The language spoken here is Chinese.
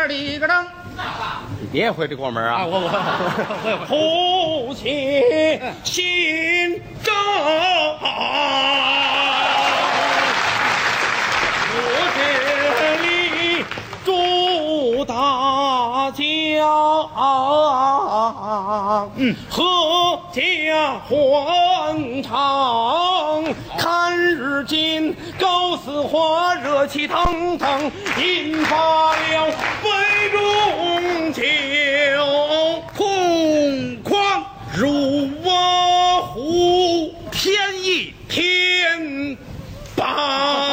儿里个当。 你也会这过门啊？ 我夫妻心照，我这里祝大家阖家欢畅，看日今高似火，热气腾腾，引发了杯中酒，空旷如我湖，天意天把。